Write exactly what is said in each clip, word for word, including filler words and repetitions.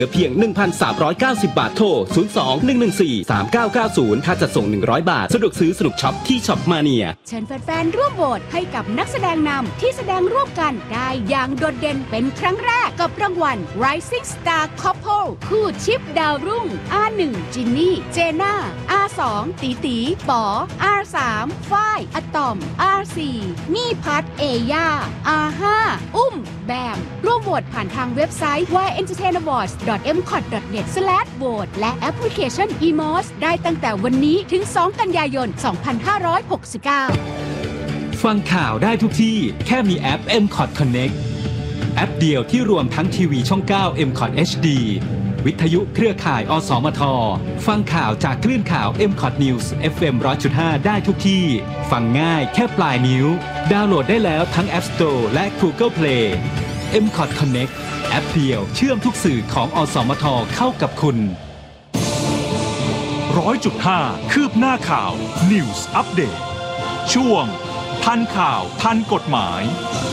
เพียง หนึ่งพันสามร้อยเก้าสิบ บาทโทร ศูนย์ สอง หนึ่ง หนึ่ง สี่ สาม เก้า เก้า ศูนย์ ค่าจัดส่ง หนึ่งร้อย บาทสะดวกซื้อสนุกช็อปที่ช็อปมาเนียเชิญแฟนๆร่วมโหวตให้กับนักแสดงนำที่แสดงร่วมกันได้อย่างโดดเด่นเป็นครั้งแรกกับรางวัล Rising Star Couple คู่ชิปดาวรุ่ง อาร์ หนึ่ง จินนี่ เจน่า อาร์ สอง ตีตีป๋อ อาร์ สาม ฝ้าย อะตอม อาร์ สี่ มี่พัท เอย่า อาร์ ห้า อุ้ม แบมร่วมโหวตผ่านทางเว็บไซต์ วาย เอ็นเตอร์เทน อวอร์ดส์ ดอท เอ็ม คอท ดอท เน็ต สแลช โหวต และแอปพลิเคชัน อี เอ็ม โอ เอส ได้ตั้งแต่วันนี้ถึง สอง กันยายน สองพันห้าร้อยหกสิบเก้าฟังข่าวได้ทุกที่แค่มีแอป เอ็ม คอท Connect แอปเดียวที่รวมทั้งทีวีช่อง เก้า เอ็ม คอท เอช ดี วิทยุเครือข่าย อสมท ฟังข่าวจากคลื่นข่าว เอ็ม คอท News เอฟ เอ็ม หนึ่งร้อยจุดห้า ได้ทุกที่ ฟังง่ายแค่ปลายนิ้วดาวน์โหลดได้แล้วทั้ง App Store และ Google Play เอ็ม คอท Connect แอปเดียวเชื่อมทุกสื่อของอสมทเข้ากับคุณร้อยจุดห้าคืบหน้าข่าว News Update ช่วงทันข่าวทันกฎหมาย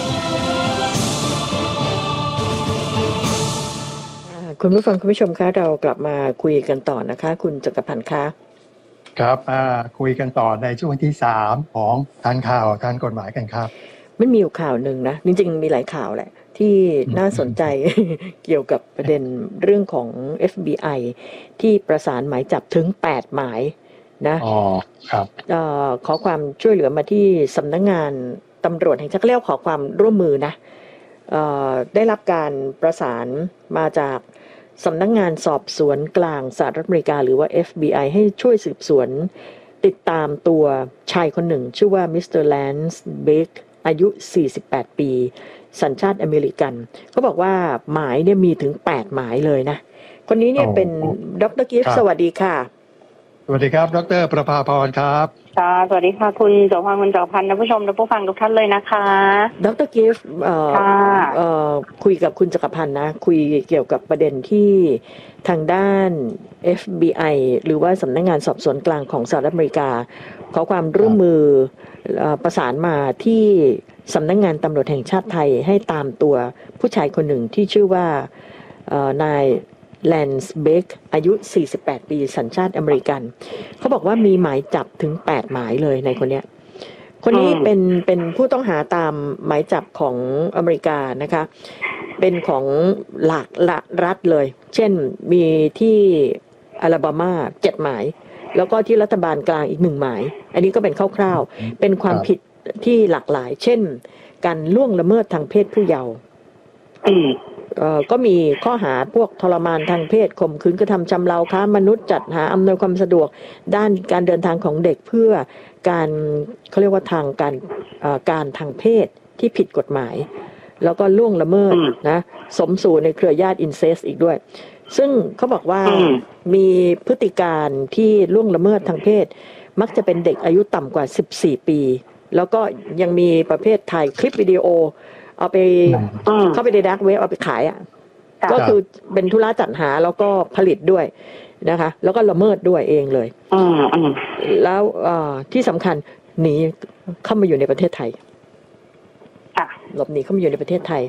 คุณผู้ฟังคุณผู้ชมคะเรากลับมาคุยกันต่อนะคะคุณจักรพันธ์คะครับอ่าคุยกันต่อในช่วงที่สามของทันข่าวทันกฎหมายกันครับมันมีอยู่ข่าวหนึ่งนะจริงๆมีหลายข่าวแหละที่น่าสนใจ เกี่ยวกับประเด็นเรื่องของ เอฟ บี ไอ ที่ประสานหมายจับถึงแปดหมายนะอ๋อครับเอ่อขอความช่วยเหลือมาที่สำนักงานตำรวจแห่งชาติเรียกขอความร่วมมือนะเอ่อได้รับการประสานมาจากสำนักงานสอบสวนกลางสหรัฐอเมริกาหรือว่า เอฟ บี ไอ ให้ช่วยสืบสวนติดตามตัวชายคนหนึ่งชื่อว่ามิสเตอร์แลนซ์เบคอายุสี่สิบแปดปีสัญชาติอเมริกันเขาบอกว่าหมายเนี่ยมีถึงแปดหมายเลยนะคนนี้เนี่ยเป็นดร.กิฟต์สวัสดีค่ะสวัสดีครับดร.ประภาพรครับค่ะสวัสดีค่ะคุณโสภาคุณจักรพันธ์ท่านผู้ชมและผู้ฟังทุกท่านเลยนะคะดร.กิฟต์เอ่อเอ่อคุยกับคุณจักรพันธ์นะคุยเกี่ยวกับประเด็นที่ทางด้าน เอฟ บี ไอ หรือว่าสำนักงานสอบสวนกลางของสหรัฐอเมริกาขอความร่วมมือประสานมาที่สำนักงานตำรวจแห่งชาติไทยให้ตามตัวผู้ชายคนหนึ่งที่ชื่อว่านายแลนซ์เบคอายุสี่สิบแปดปีสัญชาติอเมริกันเขาบอกว่ามีหมายจับถึงแปดหมายเลยในคนเนี้ยคนนี้เป็นเป็นผู้ต้องหาตามหมายจับของอเมริกานะคะเป็นของหลากรัฐเลยเช่นมีที่อลาบามาเจ็ดหมายแล้วก็ที่รัฐบาลกลางอีกหนึ่งหมายอันนี้ก็เป็นคร่าวๆเป็นความผิดที่หลากหลายเช่นการล่วงละเมิดทางเพศผู้เยาว์เอ่อก็มีข้อหาพวกทรมานทางเพศข่มขืนกระทำชำเราค้ามนุษย์จัดหาอำนวยความสะดวกด้านการเดินทางของเด็กเพื่อการเขาเรียกว่าทางการการทางเพศที่ผิดกฎหมายแล้วก็ล่วงละเมิดนะสมสู่ในเครือญาติอินเซสอีกด้วยซึ่งเขาบอกว่ามีพฤติการที่ล่วงละเมิดทางเพศมักจะเป็นเด็กอายุต่ำกว่าสิบสี่ปีแล้วก็ยังมีประเภทถ่ายคลิปวิดีโอเอาไปเข้าไปในดาร์กเว็บเอาไปขายอ่ะก็คือเป็นธุระจัดหาแล้วก็ผลิตด้วยนะคะแล้วก็ละเมิดด้วยเองเลยแล้วที่สำคัญหนีเข้ามาอยู่ในประเทศไทยหลบหนีเข้ามาอยู่ในประเทศไทย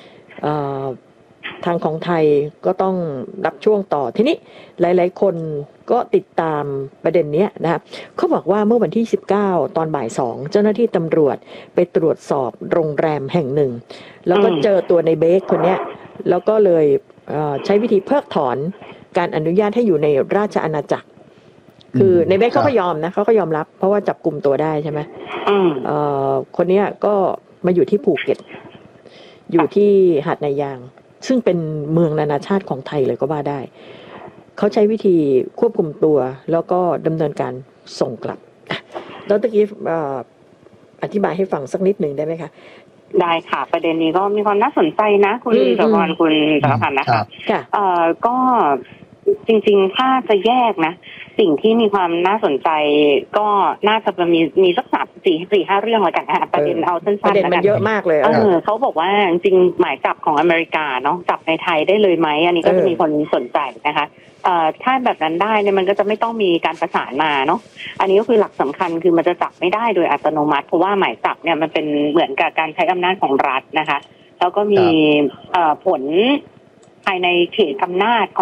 ทางของไทยก็ต้องรับช่วงต่อทีนี้หลายๆคนก็ติดตามประเด็นนี้นะครับเขาบอกว่าเมื่อวันที่สิบเก้าตอนบ่ายสองเจ้าหน้าที่ตำรวจไปตรวจสอบโรงแรมแห่งหนึ่งแล้วก็เจอตัวในเบคคนนี้แล้วก็เลยใช้วิธีเพิกถอนการอนุญาตให้อยู่ในราชอาณาจักรคือในเบคเขาก็ยอมนะเขาก็ยอมรับเพราะว่าจับกลุ่มตัวได้ใช่ไหมคนนี้ก็มาอยู่ที่ภูเก็ตอยู่ที่หาดนายางซึ่งเป็นเมืองนานาชาติของไทยเลยก็ว่าได้เขาใช้วิธีควบคุมตัวแล้วก็ดำเนินการส่งกลับดร.กิฟต์อธิบายให้ฟังสักนิดหนึ่งได้ไหมคะได้ค่ะประเด็นนี้ก็มีความน่าสนใจนะคุณสวรรค์คุณจักรพันธ์นะคะเอ่อก็จริงๆถ้าจะแยกนะสิ่งที่มีความน่าสนใจก็น่าจะมีมีสักสามสี่สี่ห้าเรื่องแล้วกันนะคะประเด็นเอาสั้นๆประเด็นมันเยอะมากเลยเออเขาบอกว่าจริงๆหมายจับของอเมริกาเนาะจับในไทยได้เลยไหมอันนี้ก็จะมีคนสนใจนะคะเอ่อถ้าแบบนั้นได้เนี่ยมันก็จะไม่ต้องมีการประสานมาเนาะอันนี้ก็คือหลักสำคัญคือมันจะจับไม่ได้โดยอัตโนมัติเพราะว่าหมายจับเนี่ยมันเป็นเหมือนกับการใช้อำนาจของรัฐนะคะแล้วก็มีเอ่อผลภายในเขตอำนาจของ